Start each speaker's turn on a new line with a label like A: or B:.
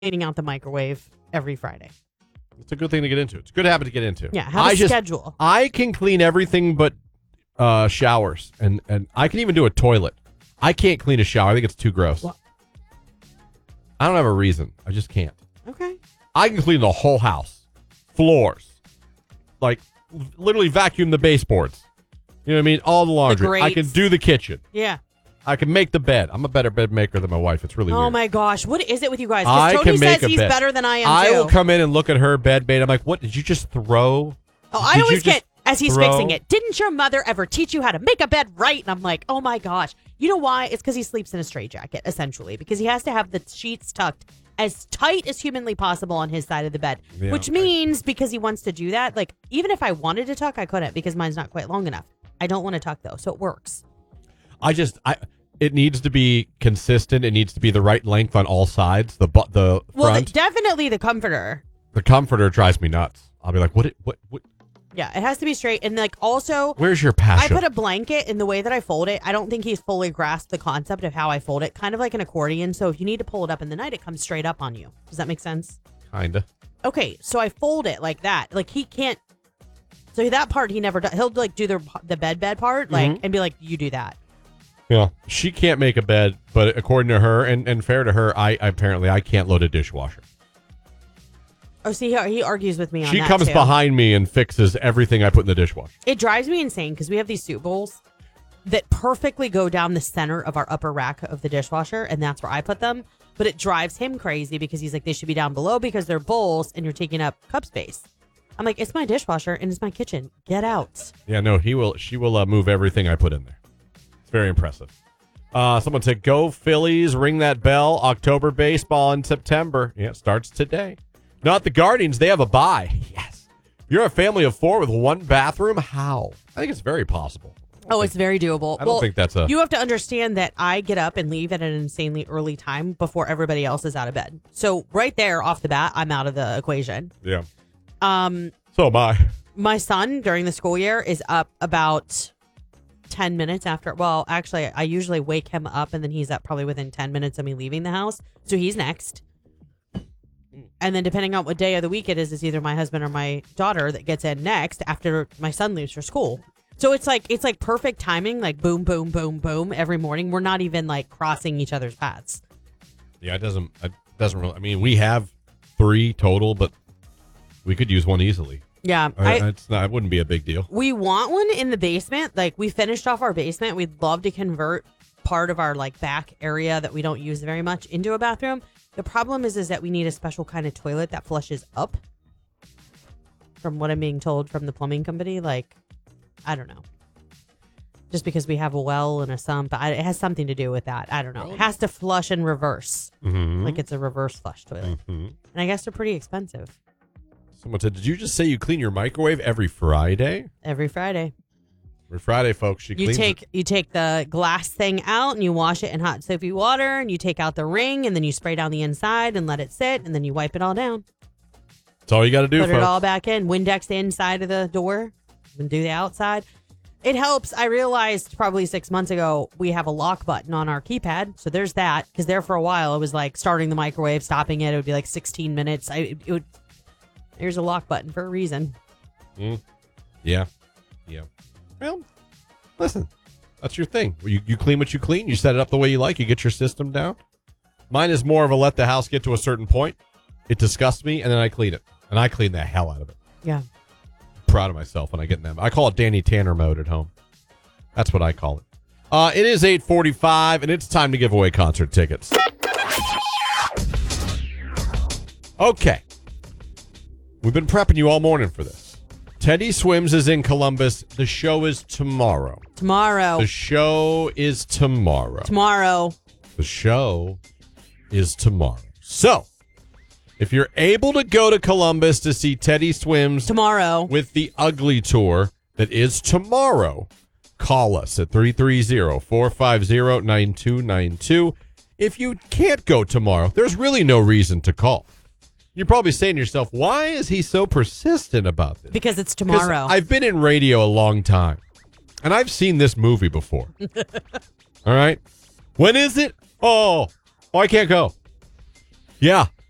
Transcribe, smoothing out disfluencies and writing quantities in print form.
A: cleaning out the microwave every Friday.
B: It's a good thing to get into. It's a good habit to get into.
A: Yeah, have a schedule.
B: I can clean everything but showers, and I can even do a toilet. I can't clean a shower. I think it's too gross.
A: What?
B: I don't have a reason. I just can't.
A: Okay.
B: I can clean the whole house. Floors. Like, literally vacuum the baseboards. You know what I mean? All the laundry. I can do the kitchen.
A: Yeah.
B: I can make the bed. I'm a better bed maker than my wife. It's really weird.
A: Oh, my gosh. What is it with you guys?
B: I
A: Because
B: can
A: Tony
B: make
A: says
B: a
A: he's
B: bed.
A: better than I am,
B: I
A: too.
B: will come in and look at her bed made. I'm like, what? Did you just throw?
A: Oh, I
B: Did
A: always
B: you just
A: get, as he's
B: throw?
A: fixing it, didn't your mother ever teach you how to make a bed right? And I'm like, oh, my gosh. You know why? It's because he sleeps in a straitjacket, essentially, because he has to have the sheets tucked as tight as humanly possible on his side of the bed,
B: Yeah,
A: which means because he wants to do that, like, even if I wanted to tuck, I couldn't because mine's not quite long enough. I don't want to tuck, though, so it works.
B: It needs to be consistent. It needs to be the right length on all sides. The front.
A: Well, definitely the comforter.
B: The comforter drives me nuts. I'll be like, what?
A: Yeah, it has to be straight. And, like, also,
B: Where's your passion?
A: I put a blanket in the way that I fold it. I don't think he's fully grasped the concept of how I fold it, kind of like an accordion. So if you need to pull it up in the night, it comes straight up on you. Does that make sense?
B: Kinda.
A: Okay, so I fold it like that. Like, he can't. So that part he never does. He'll, like, do the bed part, like, and be like, you do that.
B: Yeah, she can't make a bed, but according to her, and fair to her, I can't load a dishwasher.
A: Oh, see, he argues with me on that,
B: She comes
A: too.
B: behind me and fixes everything I put in the dishwasher.
A: It drives me insane because we have these soup bowls that perfectly go down the center of our upper rack of the dishwasher, and that's where I put them. But it drives him crazy because he's like, they should be down below because they're bowls and you're taking up cup space. I'm like, it's my dishwasher and it's my kitchen. Get out.
B: Yeah, no, she will move everything I put in there. It's very impressive. Someone said, go Phillies, ring that bell. October baseball in September. Yeah, it starts today. Not the Guardians. They have a bye. Yes. You're a family of 4 with 1 bathroom. How? I think it's very possible.
A: Oh, it's very doable.
B: I don't think that's a...
A: You have to understand that I get up and leave at an insanely early time before everybody else is out of bed. So right there off the bat, I'm out of the equation.
B: Yeah. So am I.
A: My son during the school year is up about 10 minutes after. Well, actually, I usually wake him up and then he's up probably within 10 minutes of me leaving the house. So he's next. And then depending on what day of the week it is, it's either my husband or my daughter that gets in next after my son leaves for school. So it's like perfect timing, like boom, boom, boom, boom every morning. We're not even like crossing each other's paths.
B: Yeah, it doesn't really... I mean, we have 3 total, but we could use one easily.
A: Yeah.
B: It wouldn't be a big deal.
A: We want one in the basement. Like, we finished off our basement. We'd love to convert part of our like back area that we don't use very much into a bathroom. The problem is that we need a special kind of toilet that flushes up. From what I'm being told from the plumbing company, like, I don't know. Just because we have a well and a sump, it has something to do with that. I don't know. It has to flush in reverse.
B: Mm-hmm.
A: Like it's a reverse flush toilet.
B: Mm-hmm.
A: And I guess they're pretty expensive.
B: Someone said, did you just say you clean your microwave every Friday?
A: Every Friday.
B: Every Friday, folks, she cleans it.
A: You take the glass thing out and you wash it in hot soapy water and you take out the ring and then you spray down the inside and let it sit and then you wipe it all down.
B: That's all you got to do,
A: Put
B: folks.
A: it all back in. Windex the inside of the door and do the outside. It helps. I realized probably 6 months ago we have a lock button on our keypad. So there's that. Because there for a while it was like starting the microwave, stopping it. It would be like 16 minutes. There's a lock button for a reason.
B: Yeah. Well, listen, that's your thing. You clean what you clean. You set it up the way you like. You get your system down. Mine is more of a let the house get to a certain point. It disgusts me, and then I clean it. And I clean the hell out of it.
A: Yeah.
B: Proud of myself when I get in them. I call it Danny Tanner mode at home. That's what I call it. It is 8:45, and it's time to give away concert tickets. Okay. We've been prepping you all morning for this. Teddy Swims is in Columbus. The show is tomorrow. The show is tomorrow. The show is tomorrow. So, if you're able to go to Columbus to see Teddy Swims
A: tomorrow
B: with the Ugly Tour that is tomorrow, call us at 330-450-9292. If you can't go tomorrow, there's really no reason to call. You're probably saying to yourself, why is he so persistent about this?
A: Because it's tomorrow.
B: I've been in radio a long time, and I've seen this movie before. All right? When is it? Oh, I can't go. Yeah,